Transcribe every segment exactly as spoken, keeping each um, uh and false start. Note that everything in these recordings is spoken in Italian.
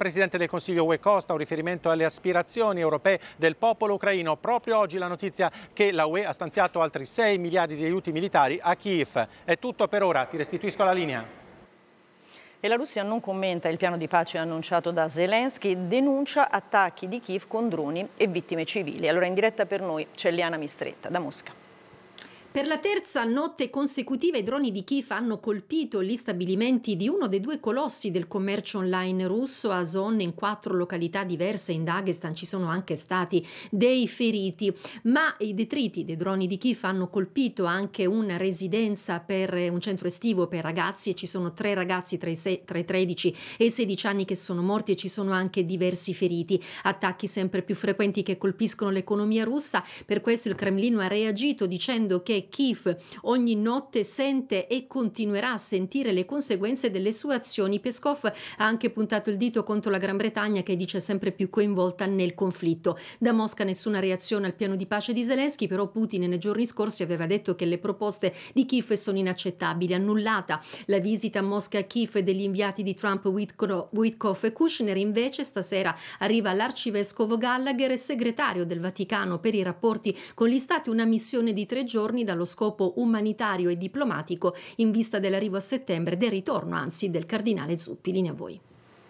Presidente del Consiglio U E Costa, un riferimento alle aspirazioni europee del popolo ucraino. Proprio oggi la notizia che la U E ha stanziato altri sei miliardi di aiuti militari a Kiev. È tutto per ora, ti restituisco la linea. E la Russia non commenta il piano di pace annunciato da Zelensky, denuncia attacchi di Kiev con droni e vittime civili. Allora in diretta per noi c'è Liana Mistretta da Mosca. Per la terza notte consecutiva i droni di Kiev hanno colpito gli stabilimenti di uno dei due colossi del commercio online russo, Azon, in quattro località diverse in Dagestan. Ci sono anche stati dei feriti, ma i detriti dei droni di Kiev hanno colpito anche una residenza per un centro estivo per ragazzi e ci sono tre ragazzi tra i, sei, tra i tredici e i sedici anni che sono morti e ci sono anche diversi feriti. Attacchi sempre più frequenti che colpiscono l'economia russa. Per questo il Cremlino ha reagito dicendo che Kiev ogni notte sente e continuerà a sentire le conseguenze delle sue azioni. Peskov ha anche puntato il dito contro la Gran Bretagna, che dice sempre più coinvolta nel conflitto. Da Mosca nessuna reazione al piano di pace di Zelensky, però Putin nei giorni scorsi aveva detto che le proposte di Kiev sono inaccettabili. Annullata la visita a Mosca a Kiev degli inviati di Trump, Witkoff e Kushner, invece stasera arriva l'arcivescovo Gallagher, segretario del Vaticano per i rapporti con gli Stati, una missione di tre giorni dallo scopo umanitario e diplomatico in vista dell'arrivo a settembre, del ritorno anzi del cardinale Zuppi. Linea a voi.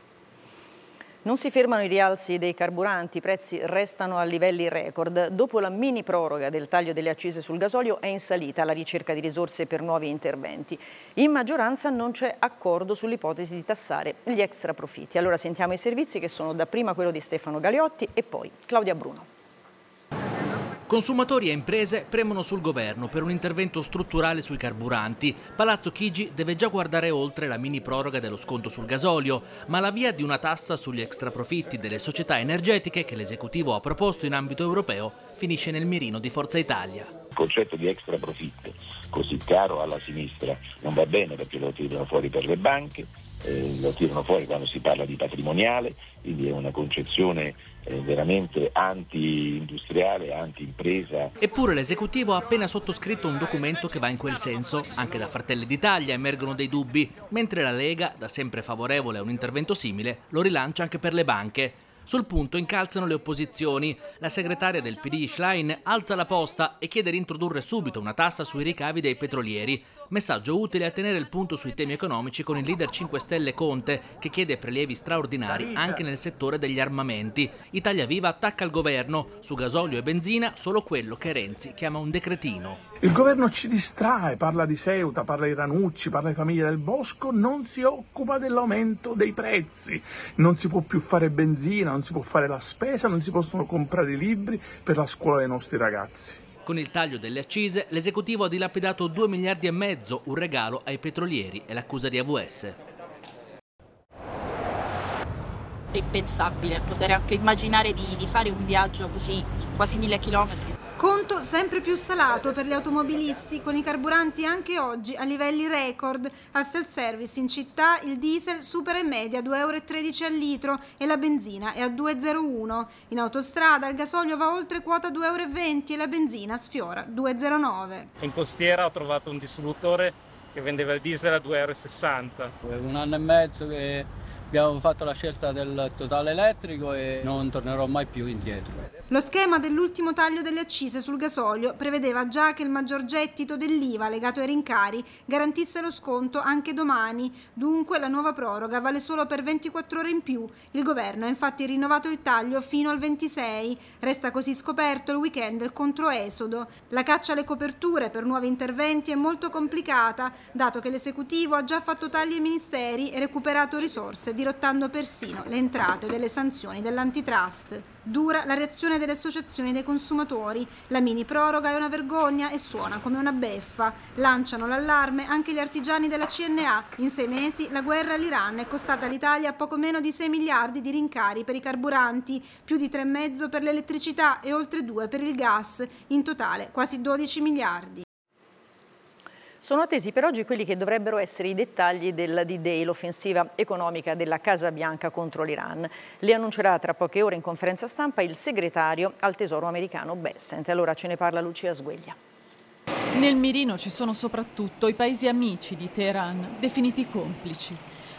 Non si fermano i rialzi dei carburanti, i prezzi restano a livelli record. Dopo la mini proroga del taglio delle accise sul gasolio è in salita la ricerca di risorse per nuovi interventi. In maggioranza non c'è accordo sull'ipotesi di tassare gli extra profitti. Allora sentiamo i servizi, che sono dapprima quello di Stefano Galeotti e poi Claudia Bruno. Consumatori e imprese premono sul governo per un intervento strutturale sui carburanti. Palazzo Chigi deve già guardare oltre la mini proroga dello sconto sul gasolio, ma la via di una tassa sugli extraprofitti delle società energetiche che l'esecutivo ha proposto in ambito europeo finisce nel mirino di Forza Italia. Il concetto di extra profitto, così caro alla sinistra, non va bene perché lo tirano fuori per le banche, eh, lo tirano fuori quando si parla di patrimoniale, quindi è una concezione eh, veramente anti-industriale, anti-impresa. Eppure l'esecutivo ha appena sottoscritto un documento che va in quel senso. Anche da Fratelli d'Italia emergono dei dubbi, mentre la Lega, da sempre favorevole a un intervento simile, lo rilancia anche per le banche. Sul punto incalzano le opposizioni. La segretaria del P D Schlein alza la posta e chiede di introdurre subito una tassa sui ricavi dei petrolieri. Messaggio utile a tenere il punto sui temi economici con il leader cinque Stelle Conte, che chiede prelievi straordinari anche nel settore degli armamenti. Italia Viva attacca il governo. Su gasolio e benzina solo quello che Renzi chiama un decretino. Il governo ci distrae, parla di Ceuta, parla di Ranucci, parla di famiglia del Bosco, non si occupa dell'aumento dei prezzi. Non si può più fare benzina, non si può fare la spesa, non si possono comprare i libri per la scuola dei nostri ragazzi. Con il taglio delle accise, l'esecutivo ha dilapidato due miliardi e mezzo, un regalo ai petrolieri e l'accusa di A V S. È impensabile poter anche immaginare di, di fare un viaggio così su quasi mille chilometri. Conto sempre più salato per gli automobilisti, con i carburanti anche oggi a livelli record. Al self-service in città il diesel supera in media due virgola tredici euro al litro e la benzina è a due virgola zero uno. In autostrada il gasolio va oltre quota due virgola venti euro e la benzina sfiora due virgola zero nove. In costiera ho trovato un distributore che vendeva il diesel a due virgola sessanta euro. Un anno e mezzo che abbiamo fatto la scelta del totale elettrico e non tornerò mai più indietro. Lo schema dell'ultimo taglio delle accise sul gasolio prevedeva già che il maggior gettito dell'I V A legato ai rincari garantisse lo sconto anche domani. Dunque la nuova proroga vale solo per ventiquattro ore in più. Il governo ha infatti rinnovato il taglio fino al ventisei. Resta così scoperto il weekend del controesodo. La caccia alle coperture per nuovi interventi è molto complicata, dato che l'esecutivo ha già fatto tagli ai ministeri e recuperato risorse, dirottando persino le entrate delle sanzioni dell'antitrust. Dura la reazione delle associazioni dei consumatori. La mini proroga è una vergogna e suona come una beffa. Lanciano l'allarme anche gli artigiani della C N A. In sei mesi la guerra all'Iran è costata all'Italia poco meno di sei miliardi di rincari per i carburanti, più di tre e mezzo per l'elettricità e oltre due per il gas. In totale quasi dodici miliardi. Sono attesi per oggi quelli che dovrebbero essere i dettagli della D-Day, l'offensiva economica della Casa Bianca contro l'Iran. Li annuncerà tra poche ore in conferenza stampa il segretario al Tesoro americano Bessent. Allora ce ne parla Lucia Sgueglia. Nel mirino ci sono soprattutto i paesi amici di Teheran, definiti complici.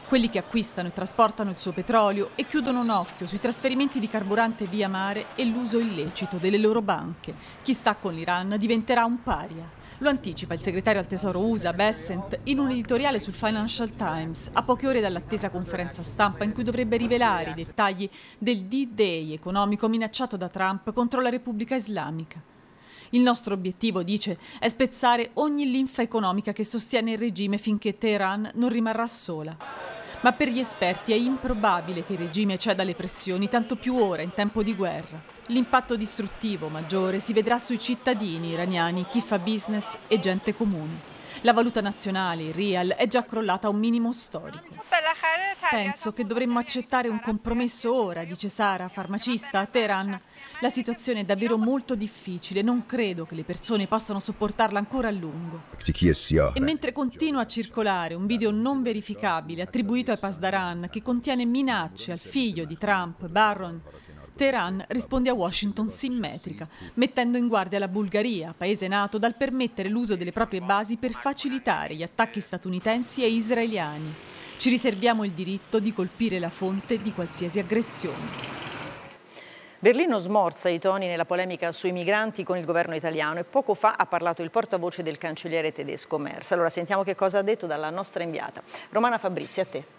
quelli che acquistano e trasportano il suo petrolio e chiudono un occhio sui trasferimenti di carburante via mare e l'uso illecito delle loro banche. Chi sta con l'Iran diventerà un paria. Lo anticipa il segretario al Tesoro U S A Bessent in un editoriale sul Financial Times, a poche ore dall'attesa conferenza stampa in cui dovrebbe rivelare i dettagli del D-Day economico minacciato da Trump contro la Repubblica Islamica. Il nostro obiettivo, dice, è spezzare ogni linfa economica che sostiene il regime finché Teheran non rimarrà sola. Ma per gli esperti è improbabile che il regime ceda alle pressioni, tanto più ora, in tempo di guerra. L'impatto distruttivo maggiore si vedrà sui cittadini iraniani, chi fa business e gente comune. La valuta nazionale, il rial, è già crollata a un minimo storico. Penso che dovremmo accettare un compromesso ora, dice Sara, farmacista a Teheran. La situazione è davvero molto difficile, non credo che le persone possano sopportarla ancora a lungo. E mentre continua a circolare un video non verificabile attribuito a Pasdaran che contiene minacce al figlio di Trump, Barron, Teheran risponde a Washington simmetrica, mettendo in guardia la Bulgaria, paese nato dal permettere l'uso delle proprie basi per facilitare gli attacchi statunitensi e israeliani. Ci riserviamo il diritto di colpire la fonte di qualsiasi aggressione. Berlino smorza i toni nella polemica sui migranti con il governo italiano e poco fa ha parlato il portavoce del cancelliere tedesco Merz. Allora sentiamo che cosa ha detto dalla nostra inviata. Romana Fabrizi, a te.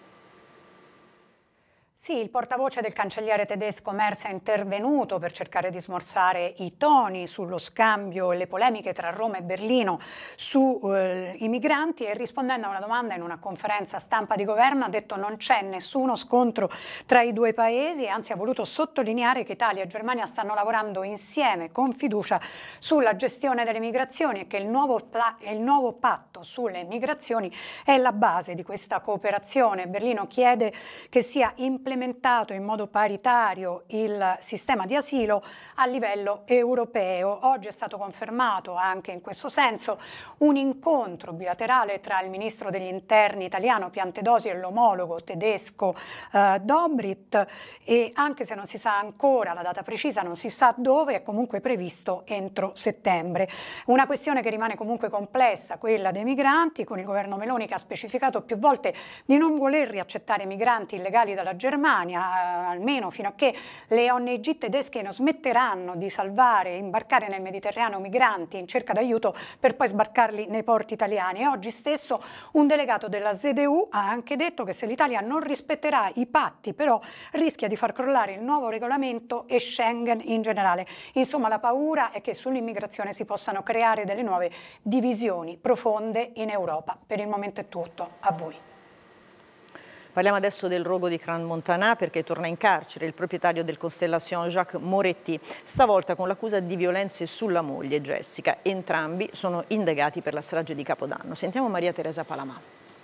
Sì, il portavoce del cancelliere tedesco Merz è intervenuto per cercare di smorzare i toni sullo scambio e le polemiche tra Roma e Berlino sui eh, migranti e rispondendo a una domanda in una conferenza stampa di governo ha detto non c'è nessuno scontro tra i due paesi, anzi ha voluto sottolineare che Italia e Germania stanno lavorando insieme con fiducia sulla gestione delle migrazioni e che il nuovo, pla- il nuovo patto sulle migrazioni è la base di questa cooperazione. Berlino chiede che sia implementato implementato in modo paritario il sistema di asilo a livello europeo. Oggi è stato confermato anche in questo senso un incontro bilaterale tra il ministro degli interni italiano Piantedosi e l'omologo tedesco eh, Dobrindt e anche se non si sa ancora la data precisa, non si sa dove, è comunque previsto entro settembre. Una questione che rimane comunque complessa, quella dei migranti, con il governo Meloni che ha specificato più volte di non voler riaccettare migranti illegali dalla Germania, almeno fino a che le O N G tedesche non smetteranno di salvare e imbarcare nel Mediterraneo migranti in cerca d'aiuto per poi sbarcarli nei porti italiani. E oggi stesso un delegato della Z D U ha anche detto che se l'Italia non rispetterà i patti però rischia di far crollare il nuovo regolamento e Schengen in generale. Insomma, la paura è che sull'immigrazione si possano creare delle nuove divisioni profonde in Europa. Per il momento è tutto, a voi. Parliamo adesso del rogo di Crans-Montana perché torna in carcere il proprietario del Constellation Jacques Moretti, stavolta con l'accusa di violenze sulla moglie Jessica. Entrambi sono indagati per la strage di Capodanno. Sentiamo Maria Teresa Palamà.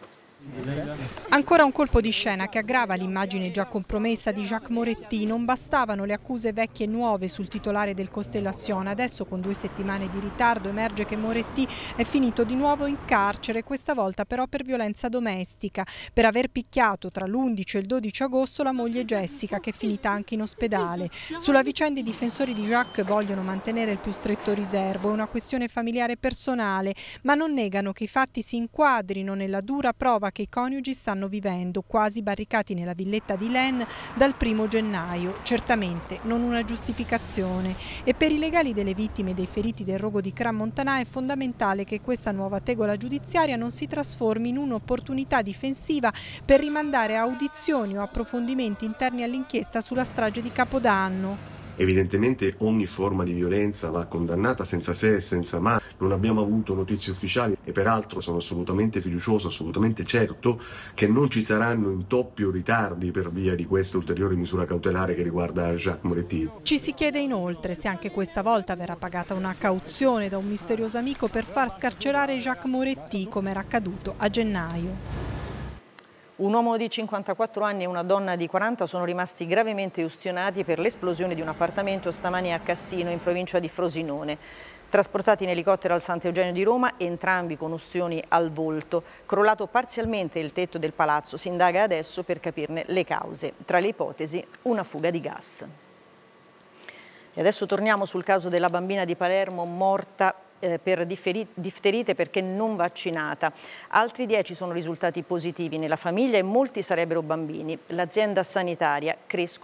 Ancora un colpo di scena che aggrava l'immagine già compromessa di Jacques Moretti. Non bastavano le accuse vecchie e nuove sul titolare del Constellation. Adesso, con due settimane di ritardo, emerge che Moretti è finito di nuovo in carcere, questa volta però per violenza domestica, per aver picchiato tra l'undici e il dodici agosto la moglie Jessica, che è finita anche in ospedale. Sulla vicenda i difensori di Jacques vogliono mantenere il più stretto riservo, è una questione familiare personale, ma non negano che i fatti si inquadrino nella dura prova che i coniugi stanno vivendo, quasi barricati nella villetta di Laine dal primo gennaio. Certamente non una giustificazione. E per i legali delle vittime e dei feriti del rogo di Crans-Montana è fondamentale che questa nuova tegola giudiziaria non si trasformi in un'opportunità difensiva per rimandare a audizioni o approfondimenti interni all'inchiesta sulla strage di Capodanno. Evidentemente ogni forma di violenza va condannata senza se e senza ma. Non abbiamo avuto notizie ufficiali e peraltro sono assolutamente fiducioso, assolutamente certo che non ci saranno intoppi o ritardi per via di questa ulteriore misura cautelare che riguarda Jacques Moretti. Ci si chiede inoltre se anche questa volta verrà pagata una cauzione da un misterioso amico per far scarcerare Jacques Moretti, come era accaduto a gennaio. Un uomo di cinquantaquattro anni e una donna di quaranta sono rimasti gravemente ustionati per l'esplosione di un appartamento stamani a Cassino, in provincia di Frosinone. Trasportati in elicottero al Sant'Eugenio di Roma, entrambi con ustioni al volto. Crollato parzialmente il tetto del palazzo, si indaga adesso per capirne le cause. Tra le ipotesi, una fuga di gas. E adesso torniamo sul caso della bambina di Palermo morta eh, per difterite perché non vaccinata. Altri dieci sono risultati positivi nella famiglia e molti sarebbero bambini. L'azienda sanitaria crescono